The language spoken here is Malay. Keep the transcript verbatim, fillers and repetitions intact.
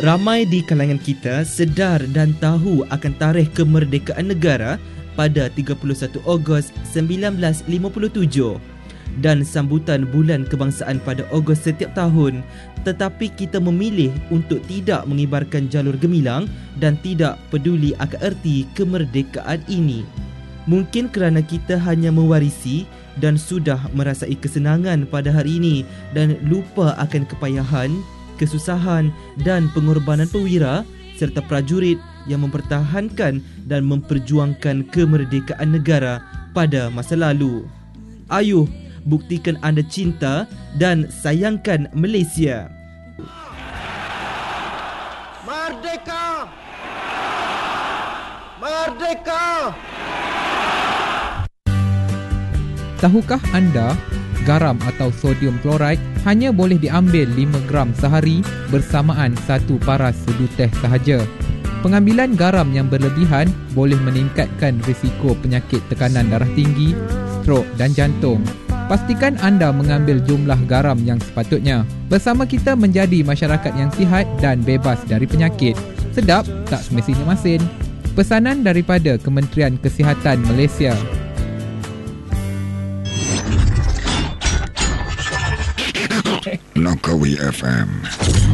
Ramai di kalangan kita sedar dan tahu akan tarikh kemerdekaan negara pada tiga puluh satu Ogos sembilan belas lima puluh tujuh dan sambutan Bulan Kebangsaan pada Ogos setiap tahun, tetapi kita memilih untuk tidak mengibarkan jalur gemilang dan tidak peduli akan erti kemerdekaan ini. Mungkin kerana kita hanya mewarisi dan sudah merasai kesenangan pada hari ini dan lupa akan kepayahan, kesusahan dan pengorbanan perwira serta prajurit yang mempertahankan dan memperjuangkan kemerdekaan negara pada masa lalu. Ayuh, buktikan anda cinta dan sayangkan Malaysia. Merdeka! Merdeka! Tahukah anda, garam atau sodium klorid hanya boleh diambil lima gram sehari bersamaan satu paras seduh teh sahaja. Pengambilan garam yang berlebihan boleh meningkatkan risiko penyakit tekanan darah tinggi, strok dan jantung. Pastikan anda mengambil jumlah garam yang sepatutnya. Bersama kita menjadi masyarakat yang sihat dan bebas dari penyakit. Sedap, tak semestinya masin. Pesanan daripada Kementerian Kesihatan Malaysia. Langkawi F M